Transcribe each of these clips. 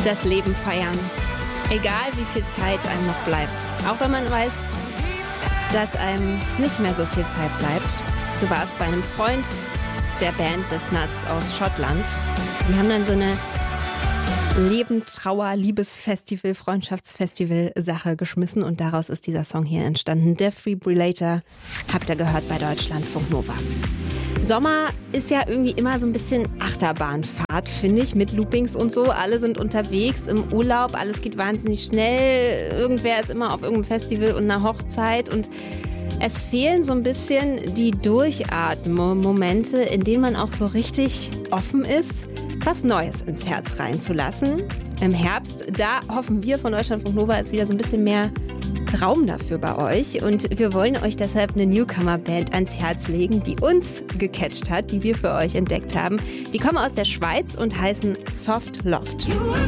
Das Leben feiern. Egal wie viel Zeit einem noch bleibt. Auch wenn man weiß, dass einem nicht mehr so viel Zeit bleibt. So war es bei einem Freund der Band The Snuts aus Schottland. Die haben dann so eine Leben, Trauer, Liebesfestival, Freundschaftsfestival-Sache geschmissen und daraus ist dieser Song hier entstanden. Defibrillator habt ihr gehört bei Deutschlandfunk Nova. Sommer ist ja irgendwie immer so ein bisschen Achterbahnfahrt, finde ich, mit Loopings und so. Alle sind unterwegs im Urlaub, alles geht wahnsinnig schnell. Irgendwer ist immer auf irgendeinem Festival und einer Hochzeit und es fehlen so ein bisschen die Durchatmen-Momente, in denen man auch so richtig offen ist, was Neues ins Herz reinzulassen. Im Herbst, da hoffen wir von Deutschlandfunk Nova, ist wieder so ein bisschen mehr Raum dafür bei euch. Und wir wollen euch deshalb eine Newcomer-Band ans Herz legen, die uns gecatcht hat, die wir für euch entdeckt haben. Die kommen aus der Schweiz und heißen Soft Loft.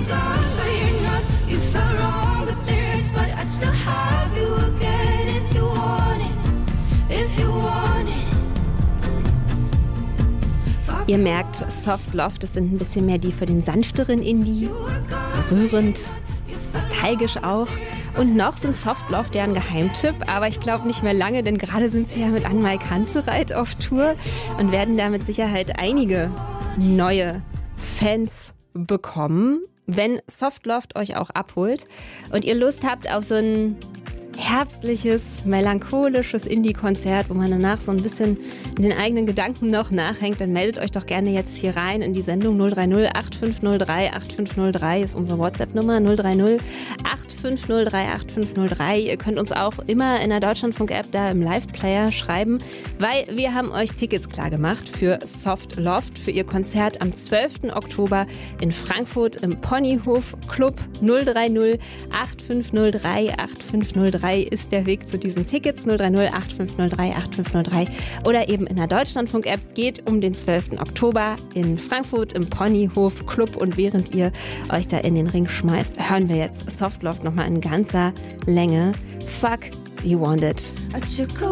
Ihr merkt, Soft Loft, das sind ein bisschen mehr die für den sanfteren Indie, berührend, nostalgisch auch. Und noch sind Soft Loft ja ein Geheimtipp, aber ich glaube nicht mehr lange, denn gerade sind sie ja mit Anmai Kantereit auf Tour und werden da mit Sicherheit einige neue Fans bekommen, wenn Soft Loft euch auch abholt und ihr Lust habt auf so ein herbstliches, melancholisches Indie-Konzert, wo man danach so ein bisschen in den eigenen Gedanken noch nachhängt, dann meldet euch doch gerne jetzt hier rein in die Sendung 030 8503 8503 ist unsere WhatsApp-Nummer 030 8503 8503. Ihr könnt uns auch immer in der Deutschlandfunk-App da im Live-Player schreiben, weil wir haben euch Tickets klar gemacht für Soft Loft, für ihr Konzert am 12. Oktober in Frankfurt im Ponyhof Club 030 8503 8503 ist der Weg zu diesen Tickets 030 8503 8503 oder eben in der Deutschlandfunk-App. Geht um den 12. Oktober in Frankfurt im Ponyhof Club und während ihr euch da in den Ring schmeißt, hören wir jetzt Soft Loft nochmal in ganzer Länge. Fuck You Want It.